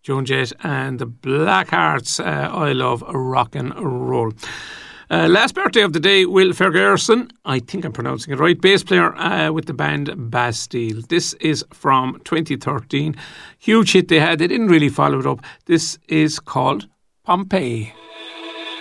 Joan Jett and the Blackhearts, I Love Rock and Roll. Last birthday of the day, Will Ferguson, I think I'm pronouncing it right, bass player with the band Bastille. This is from 2013. Huge hit they had. They didn't really follow it up. This is called Pompeii.